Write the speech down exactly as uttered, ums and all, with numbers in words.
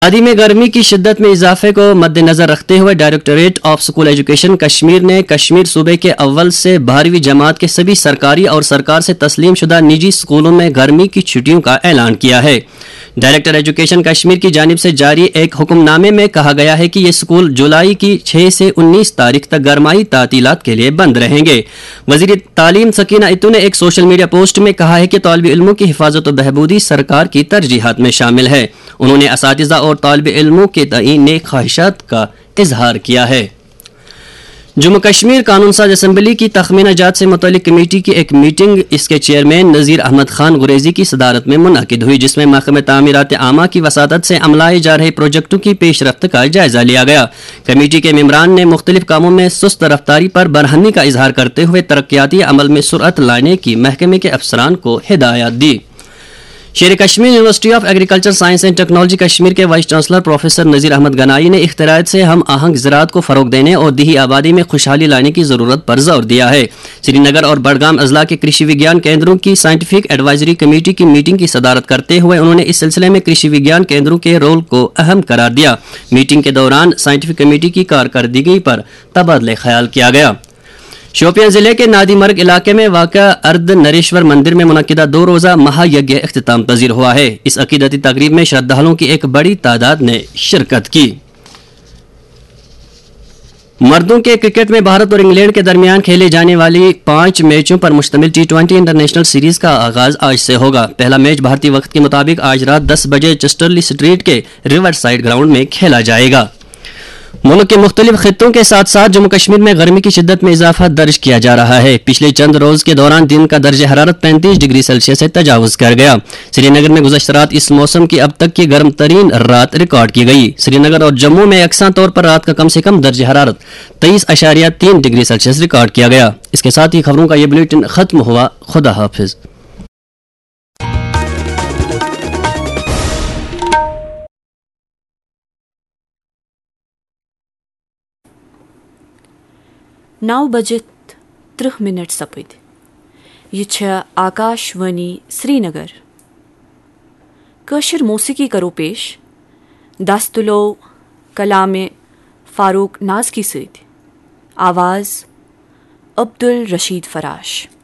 وادی میں گرمی کی شدت میں اضافے کو مد نظر رکھتے ہوئے directorate of school education Kashmir نے کشمیر صوبے کے اول سے بارہویں جماعت کے سبھی سرکاری اور سرکار سے تسلیم شدہ نجی اسکولوں میں گرمی کی چھٹیوں کا اعلان کیا ہے۔ ڈائریکٹر ایجوکیشن کشمیر کی جانب سے جاری ایک حکم نامے میں کہا گیا ہے کہ یہ اسکول جولائی کی چھ سے انیس تاریخ تک گرمائی تعطیلات کے لیے بند رہیں گے۔ وزیر تعلیم سکینہ اتو نے ایک سوشل میڈیا پوسٹ میں کہا ہے کہ طالب علموں کی حفاظت و بہبودی سرکار کی ترجیحات میں شامل ہے۔ انہوں نے اساتذہ اور طالب علموں کے تئیں نیک خواہشات کا اظہار کیا ہے۔ جموں کشمیر قانون ساز اسمبلی کی تخمینہ جات سے متعلق کمیٹی کی ایک میٹنگ اس کے چیئرمین نذیر احمد خان گریزی کی صدارت میں منعقد ہوئی، جس میں محکمہ تعمیرات عامہ کی وساطت سے عملائے جا رہے پروجیکٹوں کی پیش رفت کا جائزہ لیا گیا۔ کمیٹی کے ممبران نے مختلف کاموں میں سست رفتاری پر برہمی کا اظہار کرتے ہوئے ترقیاتی عمل میں سرعت لانے کی محکمے کے افسران کو ہدایات دی۔ شیر Kashmir university of agriculture science and technology Kashmir کے vice chancellor professor Nazir Ahmad گنائی نے اختراعات سے ہم آہنگ زراعت کو فروغ دینے اور دیہی آبادی میں خوشحالی لانے کی ضرورت پر زور دیا ہے۔ سری نگر اور بڑگام اضلاع کے کرشی وگیان کیندروں کی سائنٹیفک ایڈوائزری کمیٹی کی میٹنگ کی صدارت کرتے ہوئے انہوں نے اس سلسلے میں کرشی وگیان کیندروں کے رول کو اہم قرار دیا۔ میٹنگ کے دوران سائنٹیفک کمیٹی کی کارکردگی پر تبادلہ خیال کیا گیا۔ شوپیان ضلع کے نادی مرگ علاقے میں واقع ارد نریشور مندر میں منعقدہ دو روزہ مہا یگیہ اختتام پذیر ہوا ہے۔ اس عقیدتی تقریب میں شردھالوں کی ایک بڑی تعداد نے شرکت کی۔ مردوں کے کرکٹ میں بھارت اور انگلینڈ کے درمیان کھیلے جانے والی پانچ میچوں پر مشتمل ٹی ٹوئنٹی انٹرنیشنل سیریز کا آغاز آج سے ہوگا۔ پہلا میچ بھارتی وقت کے مطابق آج رات دس بجے چسٹرلی سٹریٹ کے ریور سائڈ گراؤنڈ میں کھیلا جائے گا۔ ملک کے مختلف خطوں کے ساتھ ساتھ جموں کشمیر میں گرمی کی شدت میں اضافہ درج کیا جا رہا ہے۔ پچھلے چند روز کے دوران دن کا درجہ حرارت پینتیس ڈگری سیلسیس سے تجاوز کر گیا۔ سری نگر میں گزشتہ رات اس موسم کی اب تک کی گرم ترین رات ریکارڈ کی گئی۔ سری نگر اور جموں میں یکساں طور پر رات کا کم سے کم درجہ حرارت تیئیس اشاریہ تین ڈگری سیلسیس ریکارڈ کیا گیا۔ اس کے ساتھ ہی خبروں کا یہ بلیٹن ختم ہوا۔ خدا حافظ۔ نو بجت ترہ منٹ سپد یہ آکاش وانی سری نگر کشر موسیقی کرو پیش دس تلو کلام فاروق نازکی ست آواز عبدالرشید فراش۔